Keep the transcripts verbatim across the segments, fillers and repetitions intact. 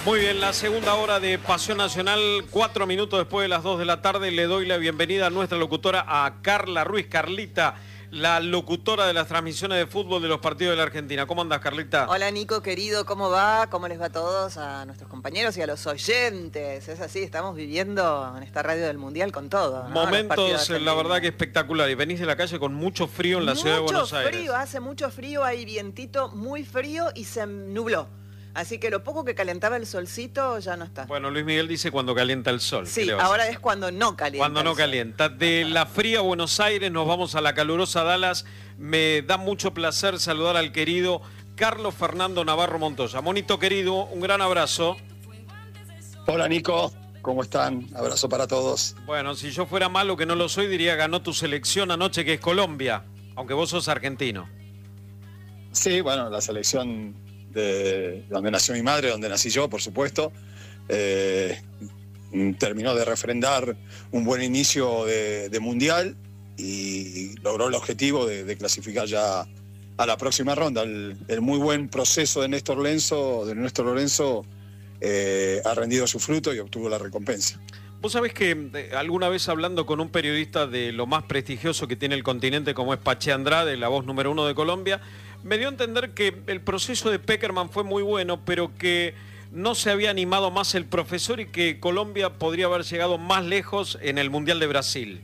Muy bien, la segunda hora de Pasión Nacional, cuatro minutos después de las dos de la tarde, le doy la bienvenida a nuestra locutora, a Carla Ruiz. Carlita, la locutora de las transmisiones de fútbol de los partidos de la Argentina. ¿Cómo andás, Carlita? Hola, Nico, querido, ¿cómo va? ¿Cómo les va a todos, a nuestros compañeros y a los oyentes? Es así, estamos viviendo en esta radio del Mundial con todo, ¿no? Momentos, la verdad que espectacular. Y venís de la calle con mucho frío en la ciudad de Buenos Aires. Mucho frío, hace mucho frío, hay vientito muy frío y se nubló. Así que lo poco que calentaba el solcito ya no está. Bueno, Luis Miguel dice cuando calienta el sol. Sí, ahora es cuando no calienta. Cuando no calienta. De la fría Buenos Aires nos vamos a la calurosa Dallas. Me da mucho placer saludar al querido Carlos Fernando Navarro Montoya. Monito querido, un gran abrazo. Hola Nico, ¿cómo están? Abrazo para todos. Bueno, si yo fuera malo, que no lo soy, diría ganó tu selección anoche, que es Colombia, aunque vos sos argentino. Sí, bueno, la selección de donde nació mi madre, donde nací yo, por supuesto, eh, terminó de refrendar un buen inicio de, de Mundial y logró el objetivo de, de clasificar ya a la próxima ronda. El, el muy buen proceso de Néstor Lorenzo, de Néstor Lorenzo eh, ha rendido su fruto y obtuvo la recompensa. Vos sabés que eh, alguna vez hablando con un periodista de lo más prestigioso que tiene el continente, como es Pache Andrade, la voz número uno de Colombia, me dio a entender que el proceso de Pekerman fue muy bueno, pero que no se había animado más el profesor y que Colombia podría haber llegado más lejos en el Mundial de Brasil.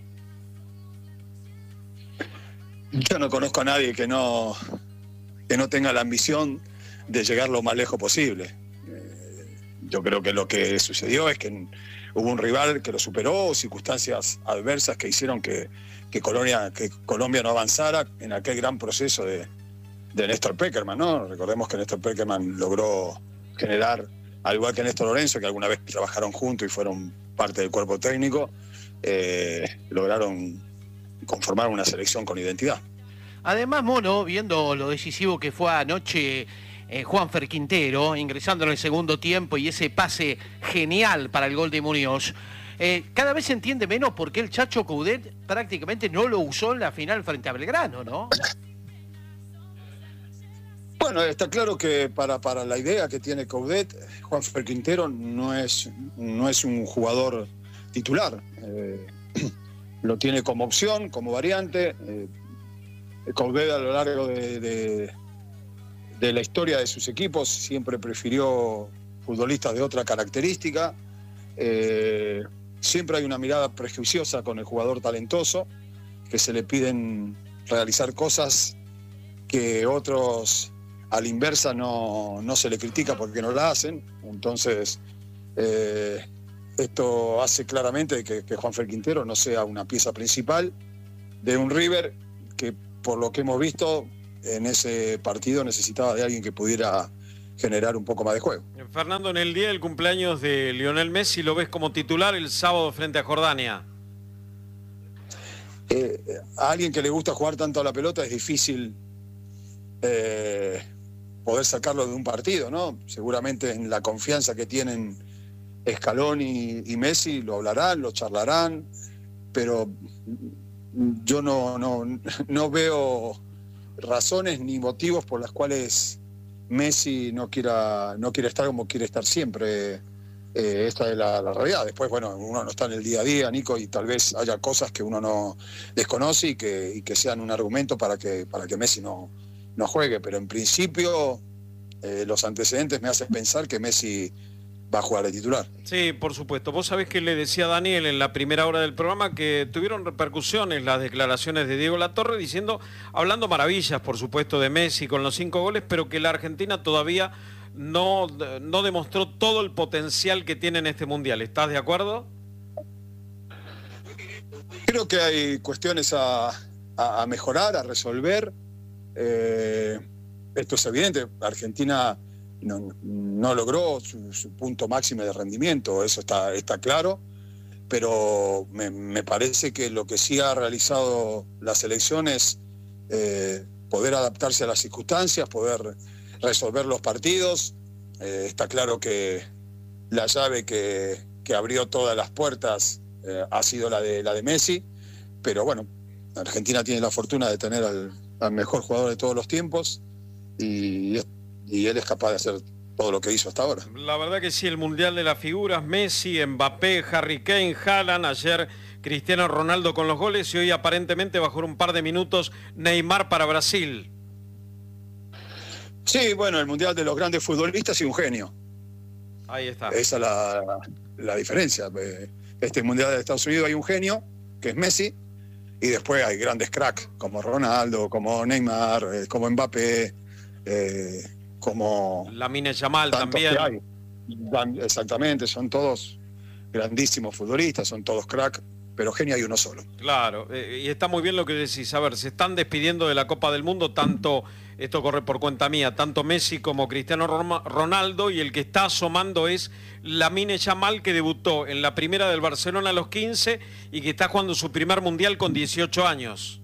Yo no conozco a nadie que no, que no tenga la ambición de llegar lo más lejos posible. Eh, yo creo que lo que sucedió es que hubo un rival que lo superó, circunstancias adversas que hicieron que, que, Colombia, que Colombia no avanzara en aquel gran proceso de, de Néstor Pekerman, ¿no? Recordemos que Néstor Pekerman logró generar, al igual que Néstor Lorenzo, que alguna vez trabajaron juntos y fueron parte del cuerpo técnico, eh, lograron conformar una selección con identidad. Además, Mono, viendo lo decisivo que fue anoche eh, Juanfer Quintero, ingresando en el segundo tiempo y ese pase genial para el gol de Muñoz, eh, cada vez se entiende menos por qué el Chacho Coudet prácticamente no lo usó en la final frente a Belgrano, ¿no? Bueno, está claro que para, para la idea que tiene Coudet, Juanfer Quintero no es, no es un jugador titular. Eh, lo tiene como opción, como variante. Eh, Coudet a lo largo de, de, de la historia de sus equipos siempre prefirió futbolistas de otra característica. Eh, siempre hay una mirada prejuiciosa con el jugador talentoso, que se le piden realizar cosas que otros a la inversa no, no se le critica porque no la hacen. Entonces eh, esto hace claramente que, que Juanfer Quintero no sea una pieza principal de un River que, por lo que hemos visto en ese partido, necesitaba de alguien que pudiera generar un poco más de juego. Fernando, en el día del cumpleaños de Lionel Messi, ¿lo ves como titular el sábado frente a Jordania? Eh, a alguien que le gusta jugar tanto a la pelota es difícil eh, poder sacarlo de un partido, ¿no? Seguramente en la confianza que tienen Scaloni y, y Messi lo hablarán, lo charlarán, pero yo no, no, no veo razones ni motivos por las cuales Messi no quiera, no quiere estar como quiere estar siempre. Eh, esta es la, la realidad. Después, bueno, uno no está en el día a día, Nico, y tal vez haya cosas que uno no desconoce y que, y que sean un argumento para que, para que Messi no, no juegue. Pero en principio, eh, los antecedentes me hacen pensar que Messi va a jugar de titular. Sí, por supuesto. Vos sabés que le decía a Daniel en la primera hora del programa que tuvieron repercusiones las declaraciones de Diego Latorre diciendo, hablando maravillas, por supuesto, de Messi con los cinco goles, pero que la Argentina todavía no, no demostró todo el potencial que tiene en este Mundial. ¿Estás de acuerdo? Creo que hay cuestiones a, a, a mejorar, a resolver. Eh, esto es evidente. Argentina No, no logró su, su punto máximo de rendimiento, eso está, está claro, pero me, me parece que lo que sí ha realizado la selección es eh, poder adaptarse a las circunstancias, poder resolver los partidos. Eh, está claro que la llave que, que abrió todas las puertas eh, ha sido la de, la de Messi, pero bueno, Argentina tiene la fortuna de tener al, al mejor jugador de todos los tiempos y y él es capaz de hacer todo lo que hizo hasta ahora. La verdad que sí, el Mundial de las Figuras, Messi, Mbappé, Harry Kane, Haaland, ayer Cristiano Ronaldo con los goles y hoy aparentemente bajó un par de minutos Neymar para Brasil. Sí, bueno, el Mundial de los grandes futbolistas y un genio. Ahí está. Esa es la, la diferencia. Este Mundial de Estados Unidos hay un genio, que es Messi, y después hay grandes cracks, como Ronaldo, como Neymar, como Mbappé, eh, como... Lamine Yamal también. Exactamente, son todos grandísimos futbolistas, son todos cracks, pero genio hay uno solo. Claro, eh, y está muy bien lo que decís. A ver, se están despidiendo de la Copa del Mundo, tanto, esto corre por cuenta mía, tanto Messi como Cristiano Ronaldo, y el que está asomando es Lamine Yamal, que debutó en la primera del Barcelona a los quince y que está jugando su primer Mundial con dieciocho años.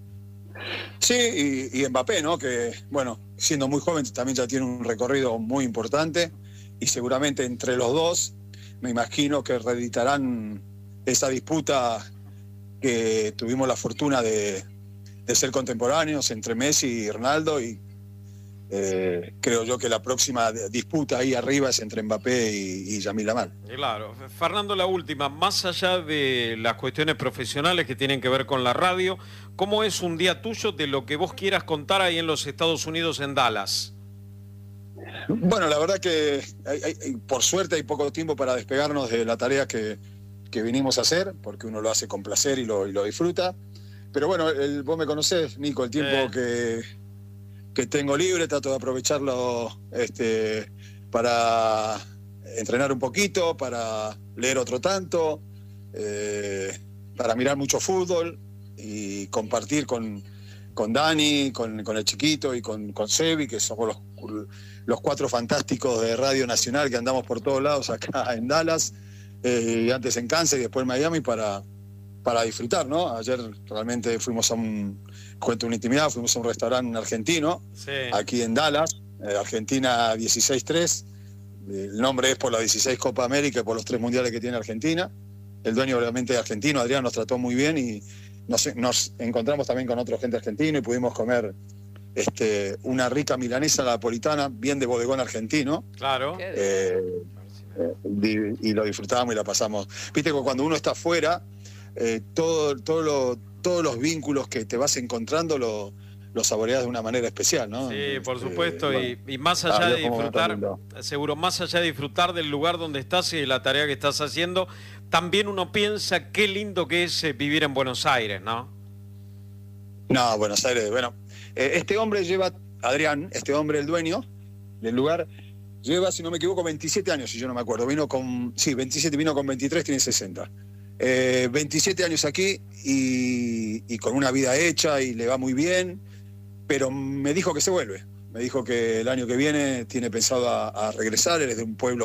Sí, y, y Mbappé, ¿no? Que, bueno, siendo muy joven también ya tiene un recorrido muy importante y seguramente entre los dos me imagino que reeditarán esa disputa que tuvimos la fortuna de, de ser contemporáneos entre Messi y Ronaldo, y eh, creo yo que la próxima disputa ahí arriba es entre Mbappé y, y Lamine Yamal. Claro. Fernando, la última, más allá de las cuestiones profesionales que tienen que ver con la radio, ¿cómo es un día tuyo de lo que vos quieras contar ahí en los Estados Unidos, en Dallas? Bueno, la verdad que hay, hay, por suerte hay poco tiempo para despegarnos de la tarea que que vinimos a hacer, porque uno lo hace con placer y lo, y lo disfruta. Pero bueno, el, vos me conocés, Nico, el tiempo eh. que, que tengo libre, trato de aprovecharlo este, para entrenar un poquito, para leer otro tanto, eh, para mirar mucho fútbol y compartir con, con Dani, con, con el chiquito y con, con Sebi, que somos los, los cuatro fantásticos de Radio Nacional que andamos por todos lados acá en Dallas. Eh, antes en Kansas y después en Miami para, para disfrutar, ¿no? Ayer realmente fuimos a un, cuento una intimidad, fuimos a un restaurante argentino, sí, aquí en Dallas, eh, Argentina dieciséis tres, el nombre es por la dieciséis Copa América y por los tres mundiales que tiene Argentina. El dueño obviamente es argentino, Adrián, nos trató muy bien y nos, nos encontramos también con otro gente argentino y pudimos comer este, una rica milanesa napolitana, bien de bodegón argentino. Claro. Eh, y lo disfrutamos y la pasamos. Viste que cuando uno está afuera, eh, todo, todo lo, todos los vínculos que te vas encontrando lo, lo saboreas de una manera especial, ¿no? Sí, por supuesto, eh, y, y más allá de disfrutar, seguro, más allá de disfrutar del lugar donde estás y de la tarea que estás haciendo, también uno piensa qué lindo que es vivir en Buenos Aires, ¿no? No, Buenos Aires, bueno, eh, este hombre lleva, Adrián, este hombre, el dueño del lugar, lleva, si no me equivoco, veintisiete años, si yo no me acuerdo. Vino con, sí, veintisiete, vino con veintitrés, tiene sesenta. Eh, veintisiete años aquí y, y con una vida hecha y le va muy bien, pero me dijo que se vuelve. Me dijo que el año que viene tiene pensado a, a regresar. Él es de un pueblo